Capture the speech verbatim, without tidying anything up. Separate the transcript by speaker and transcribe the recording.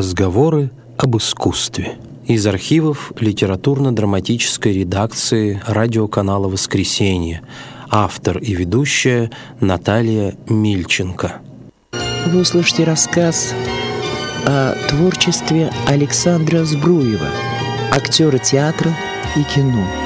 Speaker 1: Разговоры об искусстве. Из архивов литературно-драматической редакции радиоканала «Воскресенье». Автор и ведущая Наталья Мильченко.
Speaker 2: Вы услышите рассказ о творчестве Александра Збруева, актера театра и кино.